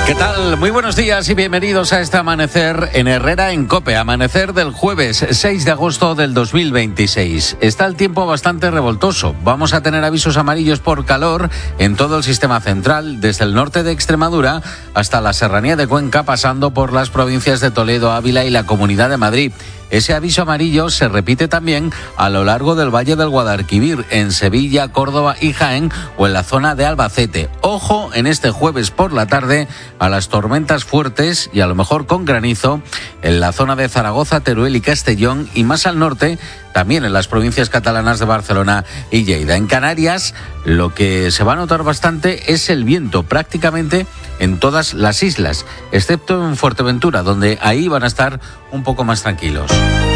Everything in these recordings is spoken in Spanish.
¿Qué tal? Muy buenos días y bienvenidos a este amanecer en Herrera en COPE. Amanecer del jueves 6 de agosto del 2026. Está el tiempo bastante revoltoso. Vamos a tener avisos amarillos por calor en todo el sistema central, desde el norte de Extremadura hasta la serranía de Cuenca, pasando por las provincias de Toledo, Ávila y la Comunidad de Madrid. Ese aviso amarillo se repite también a lo largo del Valle del Guadalquivir, en Sevilla, Córdoba y Jaén o en la zona de Albacete. Ojo en este jueves por la tarde a las tormentas fuertes y a lo mejor con granizo en la zona de Zaragoza, Teruel y Castellón, y más al norte también en las provincias catalanas de Barcelona y Lleida. En Canarias lo que se va a notar bastante es el viento prácticamente en todas las islas, excepto en Fuerteventura, donde ahí van a estar un poco más tranquilos.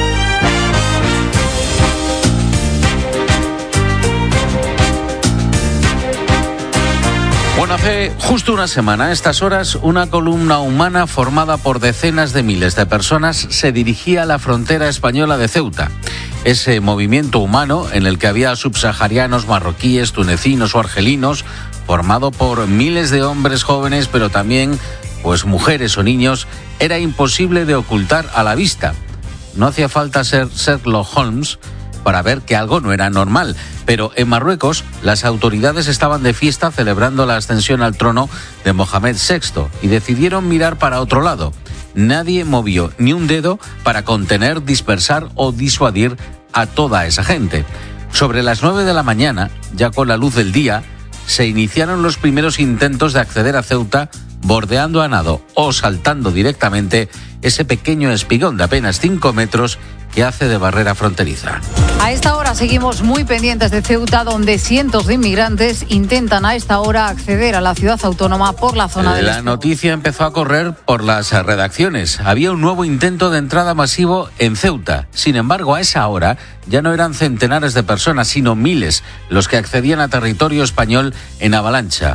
Bueno, hace justo una semana, a estas horas, una columna humana formada por decenas de miles de personas se dirigía a la frontera española de Ceuta. Ese movimiento humano, en el que había subsaharianos, marroquíes, tunecinos o argelinos, formado por miles de hombres jóvenes, pero también pues mujeres o niños, era imposible de ocultar a la vista. No hacía falta ser Sherlock Holmes para ver que algo no era normal. Pero en Marruecos, las autoridades estaban de fiesta celebrando la ascensión al trono de Mohamed VI y decidieron mirar para otro lado. Nadie movió ni un dedo para contener, dispersar o disuadir a toda esa gente. Sobre las 9 de la mañana, ya con la luz del día, se iniciaron los primeros intentos de acceder a Ceuta, bordeando a nado o saltando directamente ese pequeño espigón de apenas 5 metros que hace de barrera fronteriza. A esta hora seguimos muy pendientes de Ceuta, donde cientos de inmigrantes intentan a esta hora acceder a la ciudad autónoma por la zona del La noticia empezó a correr por las redacciones. Había un nuevo intento de entrada masivo en Ceuta. Sin embargo, a esa hora ya no eran centenares de personas, sino miles los que accedían a territorio español en avalancha.